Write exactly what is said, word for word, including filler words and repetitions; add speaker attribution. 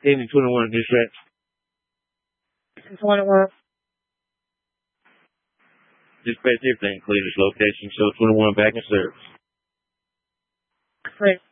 Speaker 1: Evening twenty-one dispatch.
Speaker 2: twenty-one.
Speaker 1: Dispatch everything. Clear this location. Show twenty-one back in service.
Speaker 2: Great.